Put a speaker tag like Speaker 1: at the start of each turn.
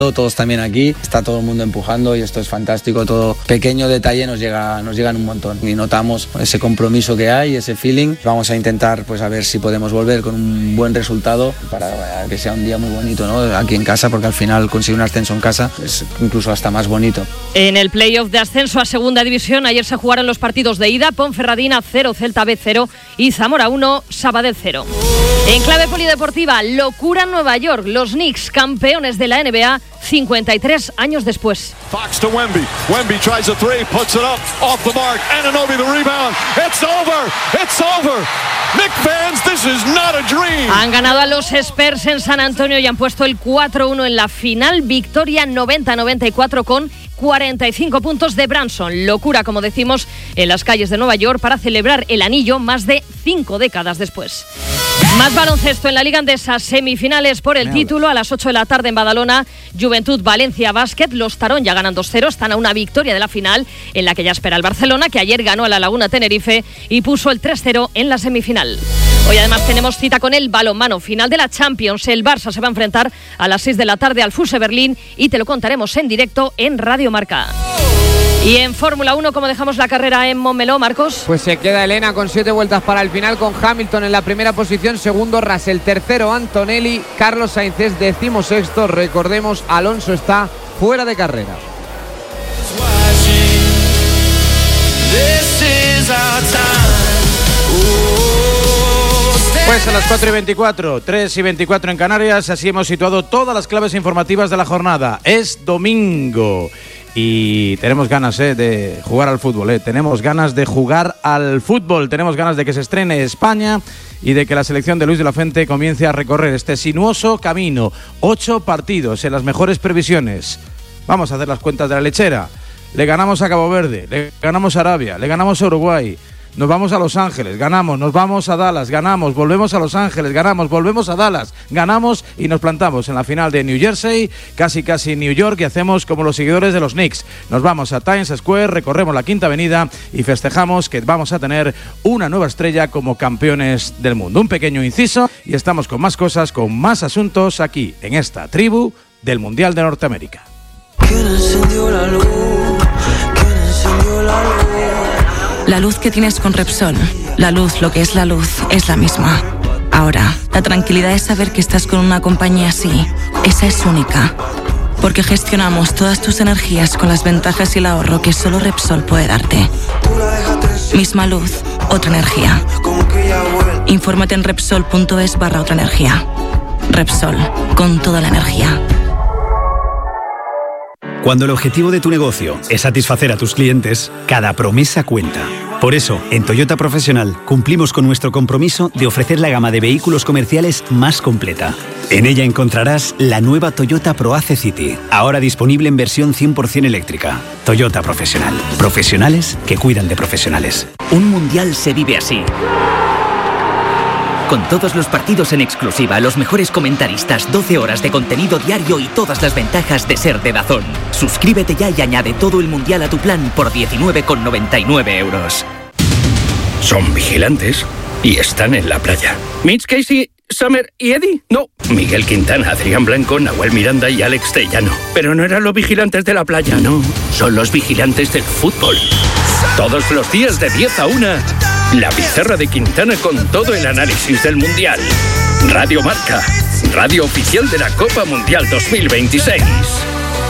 Speaker 1: todos también aquí, está todo el mundo empujando y esto es fantástico, todo pequeño detalle nos llegan un montón y notamos ese compromiso que hay, ese feeling. Vamos a intentar pues a ver si podemos volver con un buen resultado para que sea un día muy bonito, ¿no? Aquí en casa, porque al final conseguir un ascenso en casa es incluso hasta más bonito.
Speaker 2: En el playoff de ascenso a Segunda División ayer se jugaron los partidos de ida: Ponferradina 0, Celta B 0 y Zamora 1, Sabadell 0. En clave polideportiva, locura en Nueva York, los Knicks campeones de la NBA 53 años después.
Speaker 3: Fox to Wemby. Wemby tries a three, puts it up, off the mark. Anunoby the rebound. It's over. It's over. Knicks fans, this is not a dream.
Speaker 2: Han ganado a los Spurs en San Antonio y han puesto el 4-1 en la final. Victoria 90-94 con 45 puntos de Branson. Locura, como decimos, en las calles de Nueva York para celebrar el anillo más de 5 décadas después. Más baloncesto en la Liga Endesa, semifinales por el título a las 8 de la tarde en Badalona. Juventud Valencia Basket, los Tarón ya ganan 2-0, están a una victoria de la final en la que ya espera el Barcelona, que ayer ganó a la Laguna Tenerife y puso el 3-0 en la semifinal. Hoy además tenemos cita con el balonmano, final de la Champions. El Barça se va a enfrentar a las 6 de la tarde al Fuse Berlín y te lo contaremos en directo en Radio Marca. Y en Fórmula 1, ¿cómo dejamos la carrera en Montmeló, Marcos?
Speaker 4: Pues se queda Elena con 7 vueltas para el final, con Hamilton en la primera posición, segundo Russell, tercero Antonelli, Carlos Sainz es 16º, recordemos, Alonso está fuera de carrera.
Speaker 5: Pues a las 4:24, 3:24 en Canarias, así hemos situado todas las claves informativas de la jornada. Es domingo. Y tenemos ganas de jugar al fútbol, tenemos ganas de jugar al fútbol, tenemos ganas de que se estrene España y de que la selección de Luis de la Fuente comience a recorrer este sinuoso camino. 8 partidos en las mejores previsiones. Vamos a hacer las cuentas de la lechera. Le ganamos a Cabo Verde, le ganamos a Arabia, le ganamos a Uruguay. Nos vamos a Los Ángeles, ganamos, nos vamos a Dallas, ganamos, volvemos a Los Ángeles, ganamos, volvemos a Dallas, ganamos y nos plantamos en la final de New Jersey, casi New York, y hacemos como los seguidores de los Knicks. Nos vamos a Times Square, recorremos la Quinta Avenida y festejamos que vamos a tener una nueva estrella como campeones del mundo. Un pequeño inciso y estamos con más cosas, con más asuntos aquí en esta tribu del Mundial de Norteamérica.
Speaker 6: ¿Quién encendió la luz? ¿Quién encendió la luz?
Speaker 7: La luz que tienes con Repsol, la luz, lo que es la luz, es la misma. Ahora, la tranquilidad es saber que estás con una compañía así. Esa es única. Porque gestionamos todas tus energías con las ventajas y el ahorro que solo Repsol puede darte. Misma luz, otra energía. Infórmate en Repsol.es/otra energía. Repsol, con toda la energía.
Speaker 8: Cuando el objetivo de tu negocio es satisfacer a tus clientes, cada promesa cuenta. Por eso, en Toyota Profesional cumplimos con nuestro compromiso de ofrecer la gama de vehículos comerciales más completa. En ella encontrarás la nueva Toyota ProAce City, ahora disponible en versión 100% eléctrica. Toyota Profesional. Profesionales que cuidan de profesionales.
Speaker 9: Un mundial se vive así. Con todos los partidos en exclusiva, los mejores comentaristas, 12 horas de contenido diario y todas las ventajas de ser de DAZN. Suscríbete ya y añade todo el mundial a tu plan por 19,99 euros.
Speaker 10: Son vigilantes y están en la playa. Mitch Casey, Summer y Eddie. No, Miguel Quintana, Adrián Blanco, Nahuel Miranda y Alex Tellano. Pero no eran los vigilantes de la playa, no. Son los vigilantes del fútbol. Todos los días de 10 a 1... La pizarra de Quintana con todo el análisis del Mundial. Radio Marca, radio oficial de la Copa Mundial 2026.